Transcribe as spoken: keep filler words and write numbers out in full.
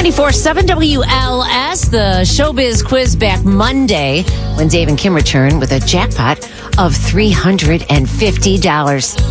ninety-four point seven W L S, the Showbiz Quiz back Monday when Dave and Kim return with a jackpot of three hundred fifty dollars.